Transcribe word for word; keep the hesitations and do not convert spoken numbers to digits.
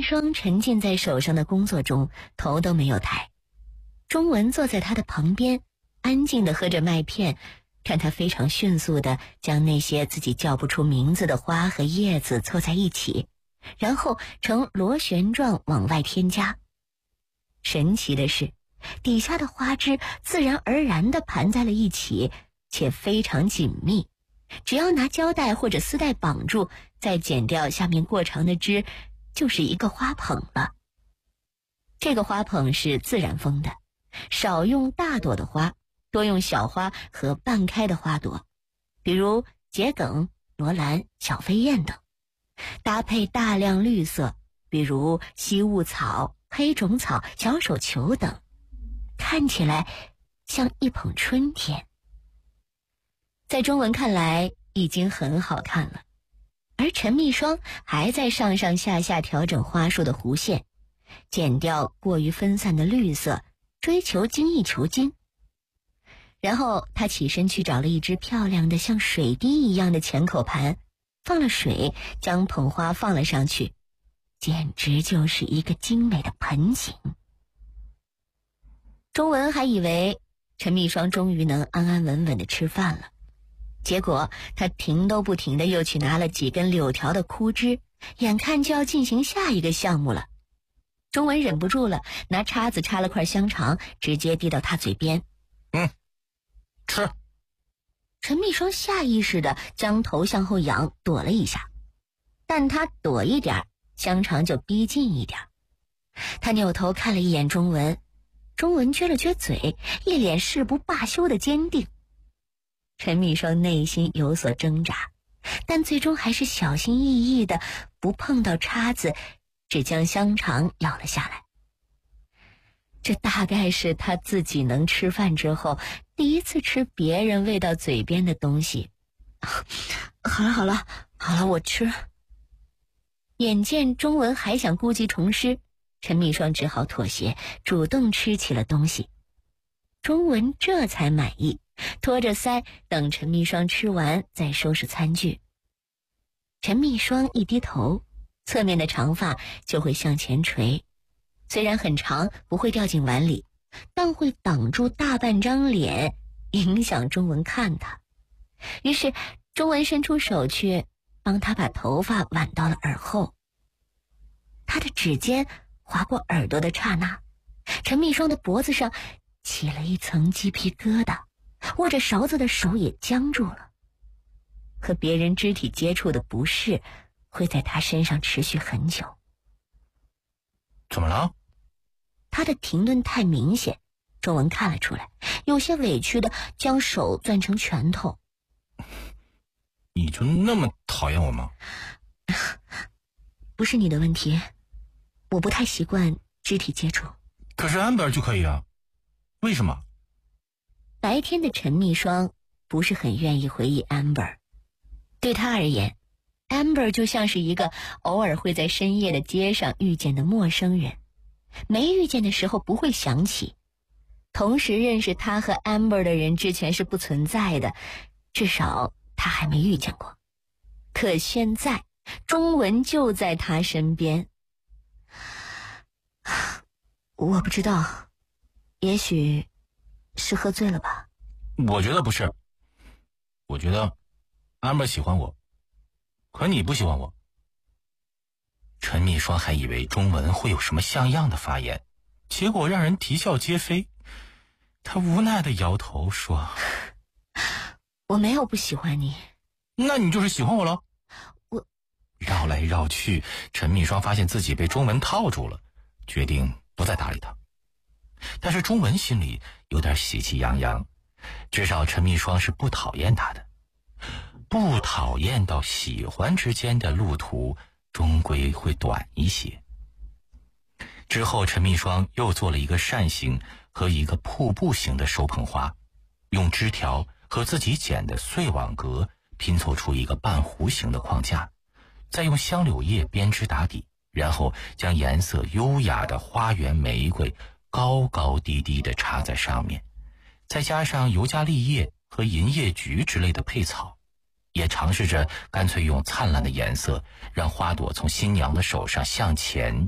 双沉浸在手上的工作中，头都没有抬。钟文坐在他的旁边，安静地喝着麦片，看他非常迅速地将那些自己叫不出名字的花和叶子凑在一起，然后呈螺旋状往外添加。神奇的是，底下的花枝自然而然地盘在了一起，且非常紧密，只要拿胶带或者丝带绑住，再剪掉下面过长的枝，就是一个花捧了。这个花捧是自然风的，少用大朵的花，多用小花和半开的花朵，比如桔梗、罗兰、小飞燕等，搭配大量绿色，比如西雾草、黑种草、小手球等，看起来像一捧春天。在钟文看来已经很好看了，而陈秘霜还在上上下下调整花束的弧线，剪掉过于分散的绿色，追求精益求精。然后他起身去找了一只漂亮的像水滴一样的浅口盘，放了水，将捧花放了上去，简直就是一个精美的盆景。钟文还以为陈秘霜终于能安安稳稳地吃饭了，结果他停都不停地又去拿了几根柳条的枯枝，眼看就要进行下一个项目了。钟文忍不住了，拿叉子插了块香肠，直接递到他嘴边。 嗯，吃。 陈秘霜下意识地将头向后仰，躲了一下，但他躲一点，香肠就逼近一点。他扭头看了一眼钟文，钟文撅了撅嘴，一脸誓不罢休的坚定。陈秘霜内心有所挣扎，但最终还是小心翼翼的不碰到叉子，只将香肠咬了下来。这大概是他自己能吃饭之后第一次吃别人喂到嘴边的东西。好了好了好了，我吃。眼见钟文还想故技重施，陈秘霜只好妥协，主动吃起了东西。钟文这才满意，托着腮等陈秘霜吃完再收拾餐具。陈秘霜一低头，侧面的长发就会向前垂，虽然很长，不会掉进碗里，但会挡住大半张脸，影响钟文看他。于是钟文伸出手去帮他把头发挽到了耳后。他的指尖划过耳朵的刹那，陈秘霜的脖子上起了一层鸡皮疙瘩，握着勺子的手也僵住了。和别人肢体接触的不适会在他身上持续很久。 怎么了？ 他的停顿太明显，钟文看了出来，有些委屈的将手攥成拳头。 你就那么讨厌我吗？ 不是你的问题，我不太习惯肢体接触。 可是 Amber 就可以啊，为什么？ 白天的陈秘霜不是很愿意回忆 Amber， 对他而言，Amber 就像是一个偶尔会在深夜的街上遇见的陌生人，没遇见的时候不会想起。同时认识他和 Amber 的人之前是不存在的，至少他还没遇见过。可现在钟文就在他身边。我不知道，也许是喝醉了吧。 我觉得不是，我觉得 Amber 喜欢我，可你不喜欢我。陈秘霜还以为钟文会有什么像样的发言，结果让人啼笑皆非。他无奈地摇头说， 我没有不喜欢你。 那你就是喜欢我了。 我绕来绕去，陈秘霜发现自己被钟文套住了，决定不再搭理他。但是钟文心里有点喜气洋洋，至少陈秘霜是不讨厌他的。不讨厌到喜欢之间的路途终归会短一些。之后陈秘霜又做了一个扇形和一个瀑布形的手捧花，用枝条和自己剪的碎网格拼凑出一个半弧形的框架，再用香柳叶编织打底，然后将颜色优雅的花园玫瑰高高低低地插在上面，再加上尤加利叶和银叶菊之类的配草，也尝试着干脆用灿烂的颜色让花朵从新娘的手上向前